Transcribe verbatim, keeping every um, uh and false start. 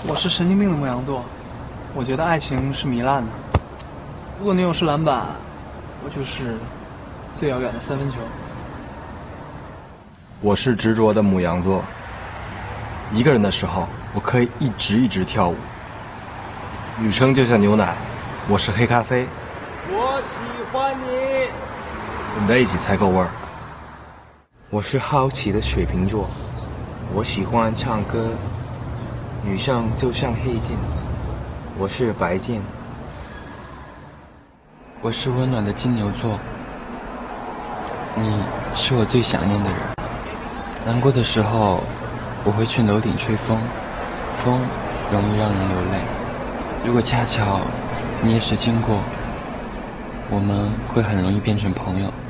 我是神经病的牧羊座，我觉得爱情是糜烂的。如果女友是篮板，我就是最遥远的三分球。 我是执着的母羊座，一个人的时候，我可以一直一直跳舞。女生就像牛奶，我是黑咖啡。 我喜欢你， 混在一起才够味儿。 我是好奇的水瓶座，我喜欢唱歌。女生就像黑键，我是白键。 我是温暖的金牛座，你是我最想念的人。难过的时候，我会去楼顶吹风，风容易让人流泪。如果恰巧你也是经过，我们会很容易变成朋友。